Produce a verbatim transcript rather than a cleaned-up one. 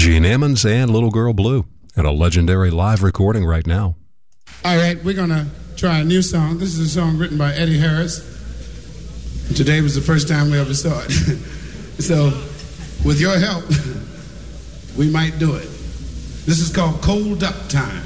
Gene Ammons and Little Girl Blue, and a legendary live recording right now. All right, we're going to try a new song. This is a song written by Eddie Harris. Today was the first time we ever saw it. So, with your help, we might do it. This is called Cold Up Time.